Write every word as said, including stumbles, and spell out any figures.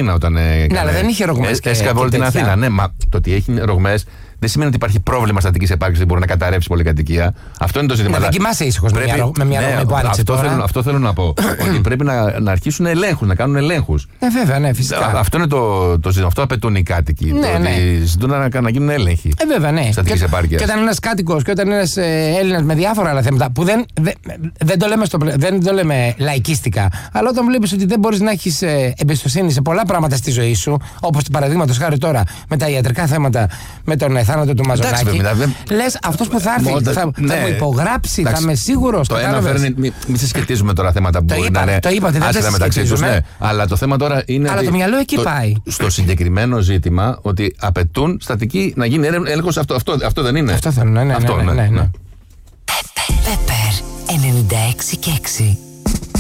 Αθήνα όταν. Ναι, αλλά δεν είχε ρογμές. Έσκαβε όλη την Αθήνα. Ναι, μα το ότι έχει ρογμές δεν σημαίνει ότι υπάρχει πρόβλημα στατικής επάρξης και μπορεί να καταρρεύσει πολυκατοικία. Αυτό είναι το ζήτημα. Να κοιμάσαι ήσυχος με μια ρογμή που άνοιξε. Αυτό θέλω να πω. Ότι πρέπει να, να αρχίσουν ελέγχους, να κάνουν ελέγχους. Ε, βέβαια, ναι, φυσικά. Αυτό είναι το, το ζήτημα. Αυτό απαιτούν οι κάτοικοι. Ναι, το, ναι. Ότι ζητούν να, να γίνουν έλεγχοι. Ε, βέβαια, ναι. Στατικής επάρκειας. Και όταν ένας κάτοικος και όταν ένας ε, Έλληνας με διάφορα άλλα θέματα που δεν, δεν, δεν, το λέμε στο, δεν το λέμε λαϊκίστικα, αλλά όταν βλέπεις ότι δεν μπορείς να έχεις ε, εμπιστοσύνη σε πολλά πράγματα στη ζωή σου, όπως παραδείγματος χάρη τώρα με τα ιατρικά θέματα, με τον ε, θάνατο του Μαζονάκη. Λες αυτός που θα έρθει Μόντα, θα, ναι, θα μου υπογράψει, εντάξει, θα είμαι σίγουρος. Το ένα φέρνει, μην μη συσχετίζουμε τώρα θέματα που μπορεί να είναι άσχετα μεταξύ τους. Ναι. Αλλά το θέμα τώρα είναι. Αλλά το μυαλό εκεί το, πάει. Στο συγκεκριμένο ζήτημα ότι απαιτούν στατική να γίνει έλεγχος. Αυτό, αυτό, αυτό δεν είναι. Αυτό θέλουν, ναι, ναι, αυτό, ναι, ναι, ναι, ναι, ναι. Πεπέρ ενενήντα έξι και έξι.